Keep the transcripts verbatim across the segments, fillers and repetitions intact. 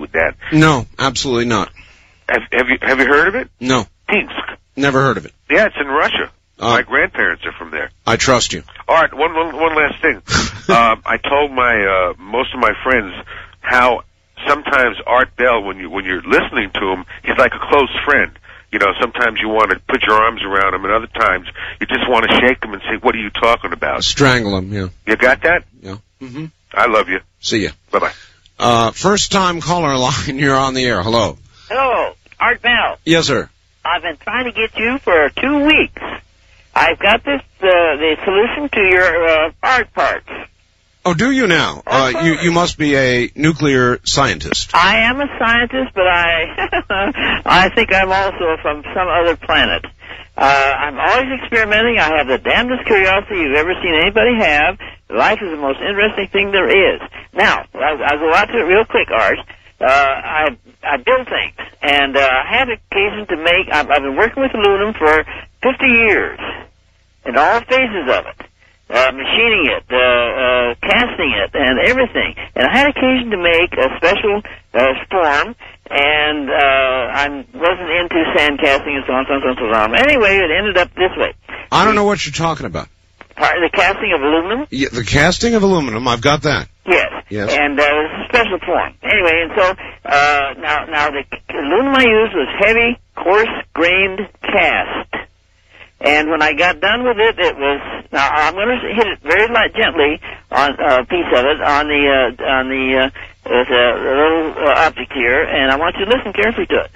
with that. No, absolutely not. Have, have you have you heard of it? No. Pinsk. Never heard of it. Yeah, it's in Russia. Uh, my grandparents are from there. I trust you. All right, one one, one last thing. um, I told my uh, most of my friends how sometimes Art Bell, when you when you're listening to him, he's like a close friend. You know, sometimes you want to put your arms around him, and other times you just want to shake him and say, "What are you talking about?" Strangle him. Yeah. You got that? Yeah. Mm-hmm. I love you. See ya. Bye bye. Uh, first time caller line. You're on the air. Hello. Hello, Art Bell. Yes, sir. I've been trying to get you for two weeks. I've got this uh, the solution to your uh, art parts. Oh, do you now? Uh, you you must be a nuclear scientist. I am a scientist, but I I think I'm also from some other planet. Uh, I'm always experimenting. I have the damnedest curiosity you've ever seen anybody have. Life is the most interesting thing there is. Now, I'll, I'll go out to it real quick, Art. Uh, I I build things, and uh, I had occasion to make. I've, I've been working with aluminum for fifty years, in all phases of it. Uh, machining it, uh, uh, casting it, and everything. And I had occasion to make a special uh, form, and uh, I wasn't into sand casting and so on, so on, so on, so on. Anyway, it ended up this way. I don't know what you're talking about. Part of the casting of aluminum? Yeah, the casting of aluminum, I've got that. Yes. Yes. And uh, it was a special form. Anyway, and so uh, now, now the aluminum I used was heavy, coarse-grained cast. And when I got done with it, it was, now I'm going to hit it very light, gently on a uh, piece of it on the, uh, on the, uh, there's a little uh, object here, and I want you to listen carefully to it.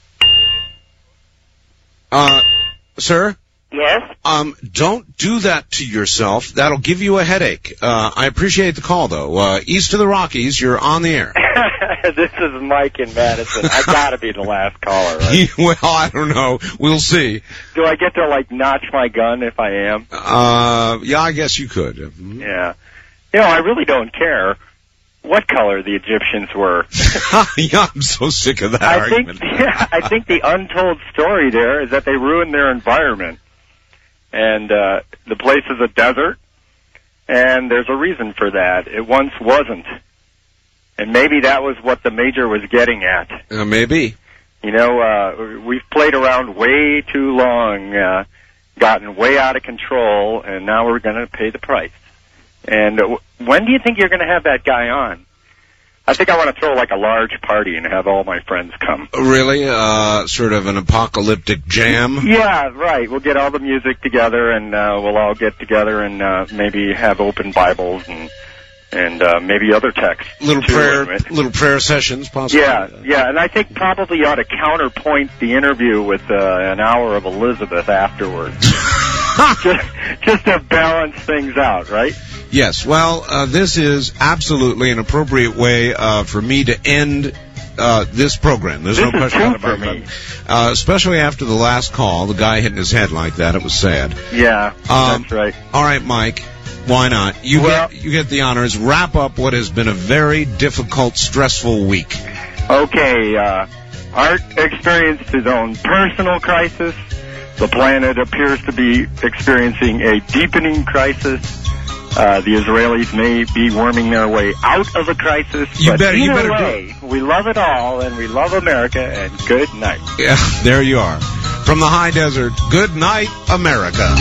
Uh, sir? Yes? Um, don't do that to yourself. That'll give you a headache. Uh, I appreciate the call, though. Uh, east of the Rockies, you're on the air. This is Mike in Madison. I gotta be the last caller, right? Well, I don't know. We'll see. Do I get to, like, notch my gun if I am? Uh, yeah, I guess you could. Mm-hmm. Yeah. You know, I really don't care what color the Egyptians were. Yeah, I'm so sick of that I argument. think, yeah, I think the untold story there is that they ruined their environment. And uh, the place is a desert, and there's a reason for that. It once wasn't. And maybe that was what the Major was getting at. Uh, maybe. You know, uh, we've played around way too long, uh, gotten way out of control, and now we're going to pay the price. And uh, when do you think you're going to have that guy on? I think I want to throw like a large party and have all my friends come. Really? Uh, sort of an apocalyptic jam? Yeah, right. We'll get all the music together, and uh, we'll all get together and uh, maybe have open Bibles and and uh, maybe other texts. Little too, prayer, right? little prayer sessions, possibly. Yeah, yeah, and I think probably you ought to counterpoint the interview with uh, an hour of Elizabeth afterwards, just, just to balance things out, right? Yes. Well, uh, this is absolutely an appropriate way uh, for me to end uh, this program. There's this no question is about for it. Me. Uh, especially after the last call, the guy hitting his head like that. It was sad. Yeah, um, that's right. All right, Mike. Why not? You well, get you get the honors. Wrap up what has been a very difficult, stressful week. Okay. Uh, Art experienced his own personal crisis. The planet appears to be experiencing a deepening crisis. Uh, the Israelis may be worming their way out of a crisis. You but better, either you better way, we love it all, and we love America, and good night. Yeah, there you are. From the high desert, good night, America.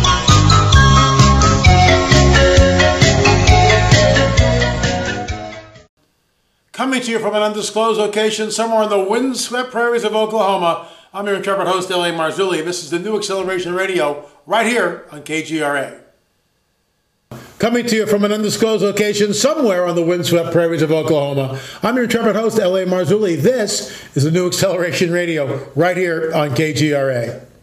Coming to you from an undisclosed location somewhere in the windswept prairies of Oklahoma, I'm your intrepid host, L A. Marzulli. This is the New Acceleration Radio, right here on K G R A. Coming to you from an undisclosed location somewhere on the windswept prairies of Oklahoma, I'm your intrepid host, L A. Marzulli. This is the New Acceleration Radio, right here on K G R A.